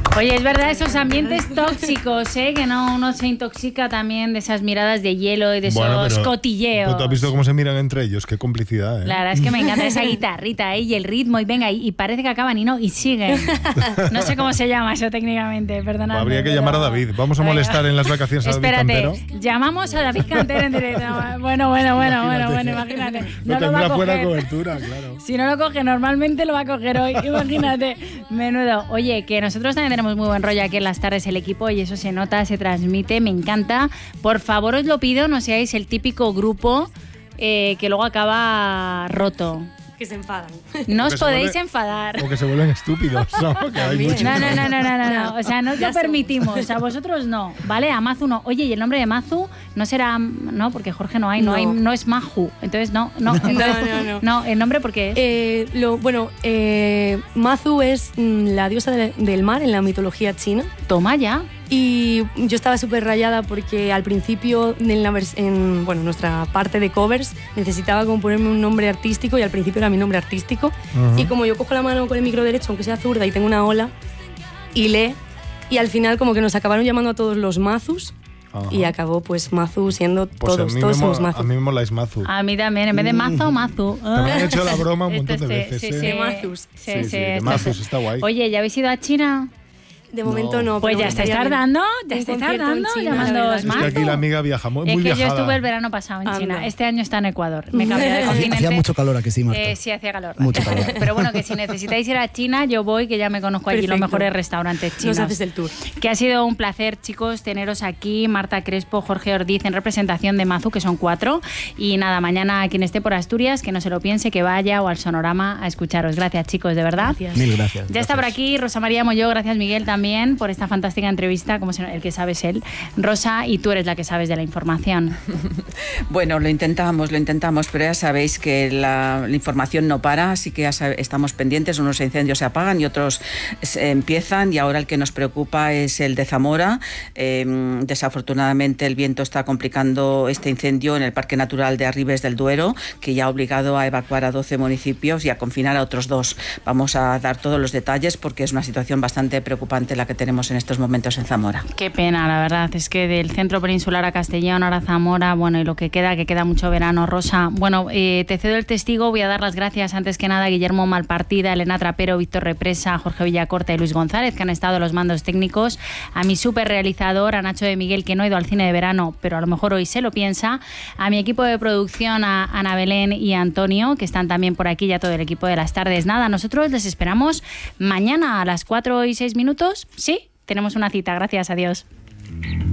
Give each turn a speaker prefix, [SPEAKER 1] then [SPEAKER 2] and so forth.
[SPEAKER 1] Oye, es verdad, esos ambientes tóxicos, que no uno se intoxica también de esas miradas de hielo y de esos cotilleos.
[SPEAKER 2] ¿Tú has visto cómo se miran entre ellos? Qué complicidad, ¿eh?
[SPEAKER 1] La verdad es que me encanta esa guitarrita y el ritmo y venga, y parece que acaban y siguen. No sé cómo se llama eso técnicamente, perdonadme.
[SPEAKER 2] Habría que llamar a David. Vamos a molestar en las vacaciones a David Cantero.
[SPEAKER 1] Llamamos a David Cantero en directo. Bueno, imagínate.
[SPEAKER 2] No tendrá buena cobertura, claro.
[SPEAKER 1] Si no lo coge, normalmente lo va a coger hoy. Imagínate. Menudo. Oye, que nosotros también tenemos muy buen rollo aquí en las tardes el equipo y eso se nota, se transmite, me encanta. Por favor, os lo pido, no seáis el típico grupo que luego acaba roto.
[SPEAKER 3] Que se enfadan.
[SPEAKER 1] No os podéis enfadar.
[SPEAKER 2] O que se vuelven estúpidos, ¿no? Que hay muchos.
[SPEAKER 1] No. O sea, no os lo permitimos. A vosotros no, ¿vale? A Mazu no. Oye, ¿y el nombre de Mazu no será...? No, porque Jorge no es Maju. Entonces, no. No, ¿el nombre por qué es?
[SPEAKER 3] Mazu es la diosa del mar en la mitología china.
[SPEAKER 1] Toma ya.
[SPEAKER 3] Y yo estaba súper rayada porque al principio, en nuestra parte de covers, necesitaba como ponerme un nombre artístico y al principio era mi nombre artístico. Y como yo cojo la mano con el micro derecho, aunque sea zurda, y tengo una ola, y al final como que nos acabaron llamando a todos los Mazus. Y acabó pues Mazu siendo todos somos Mazu.
[SPEAKER 2] A mí me moláis Mazu.
[SPEAKER 1] A mí también, en vez de Mazo, Mazu.
[SPEAKER 2] También he hecho la broma un montón de veces.
[SPEAKER 1] Sí,
[SPEAKER 3] de Mazus.
[SPEAKER 2] Sí, de Mazus, está guay.
[SPEAKER 1] Oye, ¿ya habéis ido a China?
[SPEAKER 3] De momento no.
[SPEAKER 1] Pues ya estáis tardando, llamándoos más.
[SPEAKER 2] Es que aquí la amiga viaja muy
[SPEAKER 1] viajada.
[SPEAKER 2] Yo
[SPEAKER 1] estuve el verano pasado en China. Este año está en Ecuador. Me cambié de continente.
[SPEAKER 4] Hacía mucho calor aquí, sí, Marta.
[SPEAKER 1] Sí, hacía calor.
[SPEAKER 4] Mucho calor.
[SPEAKER 1] Pero bueno, que si necesitáis ir a China, yo voy, que ya me conozco allí los mejores restaurantes chinos.
[SPEAKER 3] Nos haces el tour.
[SPEAKER 1] Que ha sido un placer, chicos, teneros aquí. Marta Crespo, Jorge Ordiz, en representación de Mazu, que son 4. Y nada, mañana quien esté por Asturias, que no se lo piense, que vaya o al Sonorama a escucharos. Gracias, chicos, de verdad.
[SPEAKER 3] Gracias.
[SPEAKER 4] Mil gracias.
[SPEAKER 1] Ya está por aquí Rosa María Molló. Gracias, Miguel, también por esta fantástica entrevista, como el que sabes él. Rosa, y tú eres la que sabes de la información.
[SPEAKER 5] Bueno, lo intentamos, pero ya sabéis que la información no para, así que estamos pendientes. Unos incendios se apagan y otros empiezan, y ahora el que nos preocupa es el de Zamora. Desafortunadamente el viento está complicando este incendio en el Parque Natural de Arribes del Duero, que ya ha obligado a evacuar a 12 municipios y a confinar a otros 2. Vamos a dar todos los detalles porque es una situación bastante preocupante la que tenemos en estos momentos en Zamora.
[SPEAKER 1] Qué pena, la verdad, es que del centro peninsular a Castellón, ahora Zamora, bueno, y lo que queda mucho verano. Rosa, bueno, te cedo el testigo, voy a dar las gracias antes que nada a Guillermo Malpartida, Elena Trapero, Víctor Represa, Jorge Villacorta y Luis González, que han estado en los mandos técnicos, a mi súper realizador, a Nacho de Miguel, que no ha ido al cine de verano, pero a lo mejor hoy se lo piensa, a mi equipo de producción, a Ana Belén y a Antonio, que están también por aquí, ya todo el equipo de las tardes. Nada, nosotros les esperamos mañana a las 4:06, ¿sí? Tenemos una cita, gracias, adiós.